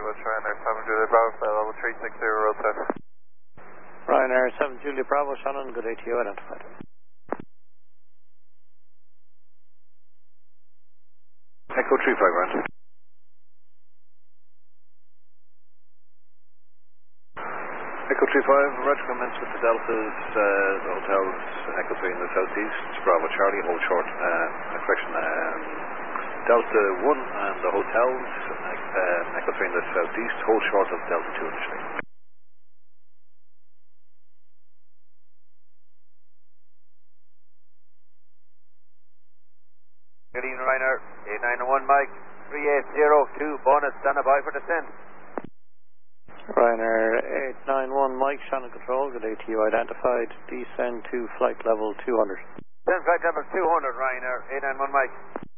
Bravo, Ryanair 7 Julia Bravo, flight level 360, road set. Ryanair 7 Julia Bravo, Shannon, good ATO identified. Echo 35, right. Echo 35, Roger, commence with the Deltas, the hotels, Echo 3 in the southeast, Bravo Charlie, hold short, correction, Delta 1 and the hotels, Echo 3 in the southeast, hold short of Delta 2 initially. Good evening, Ryanair, 891 Mike, 3802, bonus, stand by for descent. Ryanair 891 Mike, Shannon Control, good ATO identified, descend to flight level 200. Descend flight level 200, Ryanair, 891 Mike.